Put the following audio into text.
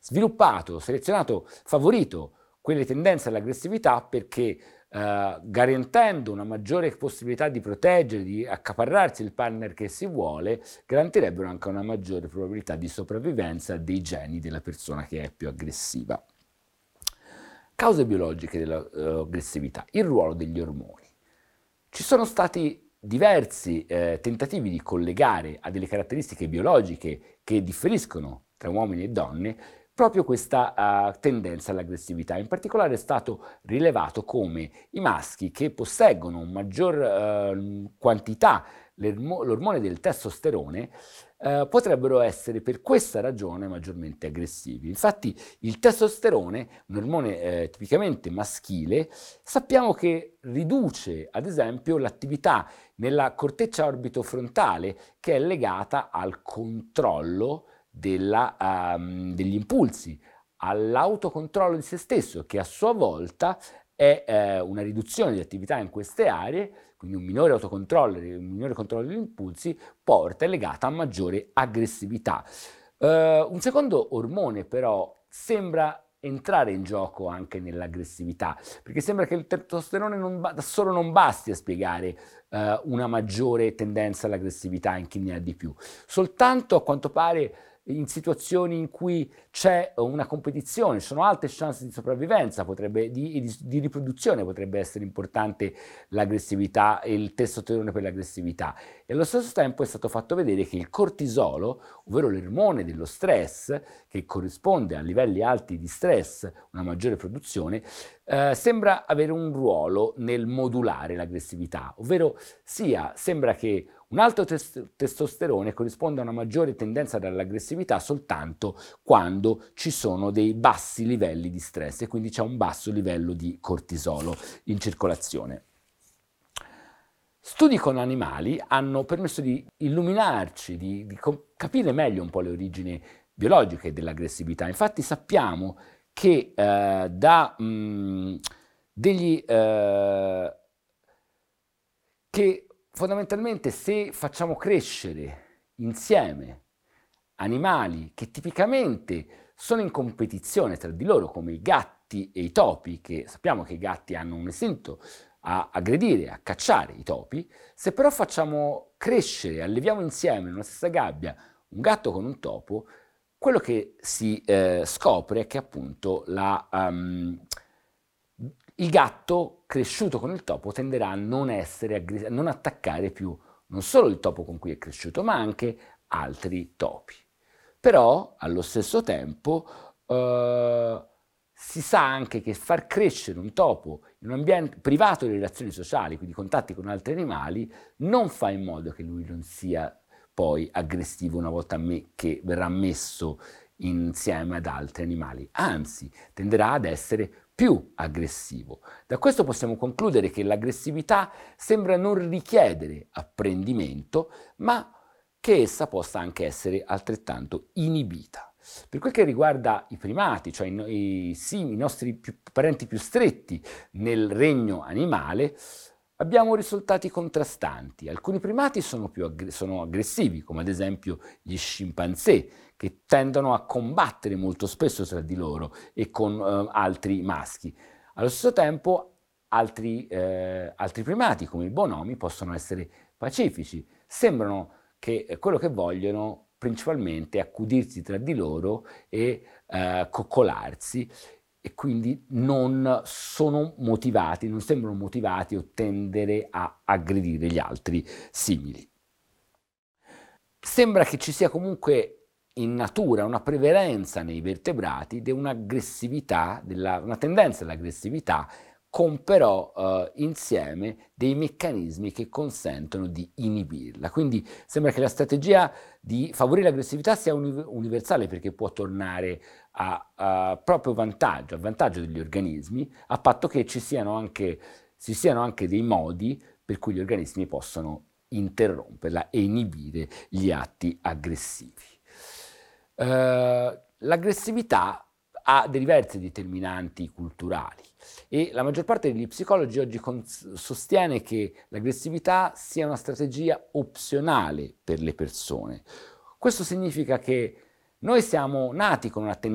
sviluppato, selezionato, favorito quelle tendenze all'aggressività perché garantendo una maggiore possibilità di proteggere, di accaparrarsi il partner che si vuole, garantirebbero anche una maggiore probabilità di sopravvivenza dei geni della persona che è più aggressiva. Cause biologiche dell'aggressività, il ruolo degli ormoni. Ci sono stati diversi tentativi di collegare a delle caratteristiche biologiche che differiscono tra uomini e donne proprio questa tendenza all'aggressività. In particolare è stato rilevato come i maschi che posseggono una maggior quantità l'ormone del testosterone potrebbero essere per questa ragione maggiormente aggressivi. Infatti il testosterone, un ormone tipicamente maschile, sappiamo che riduce ad esempio l'attività nella corteccia orbitofrontale che è legata al controllo degli impulsi, all'autocontrollo di se stesso, che a sua volta è una riduzione di attività in queste aree, quindi un minore autocontrollo, un minore controllo degli impulsi, è legata a maggiore aggressività. Un secondo ormone però sembra entrare in gioco anche nell'aggressività, perché sembra che il testosterone da solo non basti a spiegare una maggiore tendenza all'aggressività in chi ne ha di più. Soltanto a quanto pare in situazioni in cui c'è una competizione, ci sono alte chance di sopravvivenza, di riproduzione, potrebbe essere importante l'aggressività e il testosterone per l'aggressività. E allo stesso tempo è stato fatto vedere che il cortisolo, ovvero l'ormone dello stress, che corrisponde a livelli alti di stress, una maggiore produzione, sembra avere un ruolo nel modulare l'aggressività, ovvero sembra che un alto testosterone corrisponde a una maggiore tendenza all'aggressività soltanto quando ci sono dei bassi livelli di stress e quindi c'è un basso livello di cortisolo in circolazione. Studi con animali hanno permesso di illuminarci, di capire meglio un po' le origini biologiche dell'aggressività. Infatti sappiamo che che fondamentalmente se facciamo crescere insieme animali che tipicamente sono in competizione tra di loro, come i gatti e i topi, che sappiamo che i gatti hanno un istinto a aggredire, a cacciare i topi, se però facciamo crescere, alleviamo insieme in una stessa gabbia un gatto con un topo, quello che si scopre è che appunto il gatto cresciuto con il topo tenderà a non attaccare più non solo il topo con cui è cresciuto, ma anche altri topi. Però allo stesso tempo si sa anche che far crescere un topo in un ambiente privato di relazioni sociali, quindi contatti con altri animali, non fa in modo che lui non sia poi aggressivo una volta che verrà messo insieme ad altri animali, anzi tenderà ad essere più aggressivo. Da questo possiamo concludere che l'aggressività sembra non richiedere apprendimento, ma che essa possa anche essere altrettanto inibita. Per quel che riguarda i primati, cioè i nostri parenti più stretti nel regno animale, abbiamo risultati contrastanti. Alcuni primati sono aggressivi, come ad esempio gli scimpanzé, che tendono a combattere molto spesso tra di loro e con altri maschi. Allo stesso tempo altri primati, come i bonomi, possono essere pacifici. Sembrano che quello che vogliono principalmente è accudirsi tra di loro e coccolarsi, e quindi non sembrano motivati o tendere a aggredire gli altri simili. Sembra che ci sia comunque in natura una prevalenza nei vertebrati di un'aggressività, una tendenza all'aggressività, con però insieme dei meccanismi che consentono di inibirla. Quindi sembra che la strategia di favorire l'aggressività sia universale, perché può tornare a proprio vantaggio, a vantaggio degli organismi, a patto che ci siano anche dei modi per cui gli organismi possono interromperla e inibire gli atti aggressivi. L'aggressività ha diverse determinanti culturali e la maggior parte degli psicologi oggi sostiene che l'aggressività sia una strategia opzionale per le persone. Questo significa che noi siamo nati con una tendenza